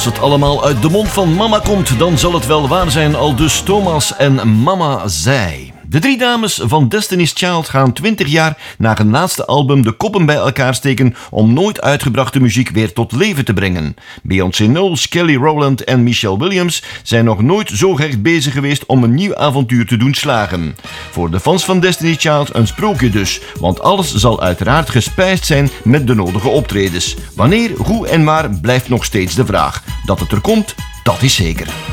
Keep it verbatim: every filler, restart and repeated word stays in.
Als het allemaal uit de mond van mama komt, dan zal het wel waar zijn, aldus Thomas en Mama zei. De drie dames van Destiny's Child gaan twintig jaar na hun laatste album de koppen bij elkaar steken om nooit uitgebrachte muziek weer tot leven te brengen. Beyoncé Knowles, Kelly Rowland en Michelle Williams zijn nog nooit zo gehecht bezig geweest om een nieuw avontuur te doen slagen. Voor de fans van Destiny's Child een sprookje dus, want alles zal uiteraard gespijsd zijn met de nodige optredens. Wanneer, hoe en waar blijft nog steeds de vraag. Dat het er komt, dat is zeker.